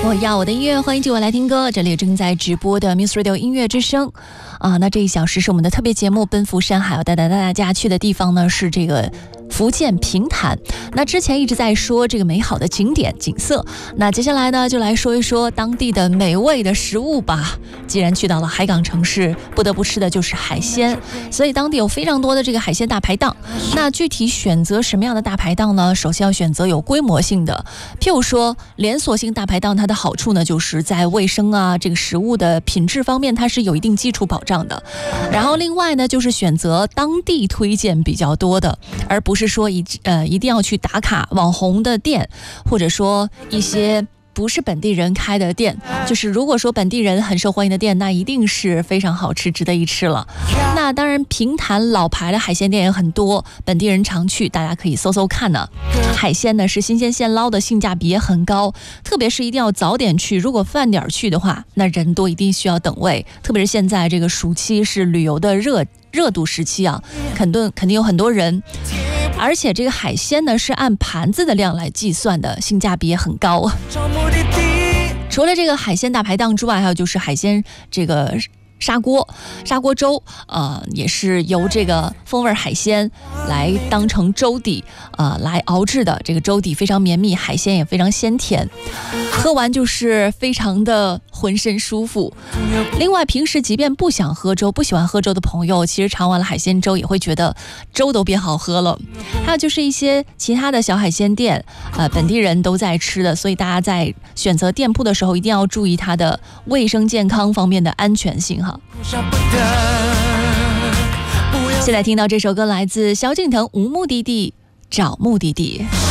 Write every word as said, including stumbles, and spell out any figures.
我要我的音乐，欢迎继续来听歌。这里正在直播的 Muse Radio 音乐之声啊，那这一小时是我们的特别节目《奔赴山海》，要带带大家去的地方呢是这个福建平潭。那之前一直在说这个美好的景点景色，那接下来呢就来说一说当地的美味的食物吧。既然去到了海港城市，不得不吃的就是海鲜，所以当地有非常多的这个海鲜大排档。那具体选择什么样的大排档呢？首先要选择有规模性的，譬如说连锁性大排档，它的好处呢就是在卫生啊这个食物的品质方面它是有一定基础保障的。然后另外呢就是选择当地推荐比较多的，而不是说一呃一定要去打卡网红的店，或者说一些不是本地人开的店。就是如果说本地人很受欢迎的店，那一定是非常好吃，值得一吃了。那当然平潭老牌的海鲜店也很多，本地人常去，大家可以搜搜看呢。海鲜呢是新鲜现捞的，性价比也很高，特别是一定要早点去，如果饭点去的话，那人多一定需要等位，特别是现在这个暑期是旅游的热热度时期啊，肯定肯定有很多人。而且这个海鲜呢是按盘子的量来计算的，性价比也很高。除了这个海鲜大排档之外，还有就是海鲜这个砂锅砂锅粥，呃，也是由这个风味海鲜来当成粥底，呃，来熬制的。这个粥底非常绵密，海鲜也非常鲜甜，喝完就是非常的浑身舒服。另外，平时即便不想喝粥、不喜欢喝粥的朋友，其实尝完了海鲜粥也会觉得粥都变好喝了。还有就是一些其他的小海鲜店，呃，本地人都在吃的，所以大家在选择店铺的时候一定要注意它的卫生健康方面的安全性哈。现在听到这首歌来自萧敬腾，无目的地找目的地。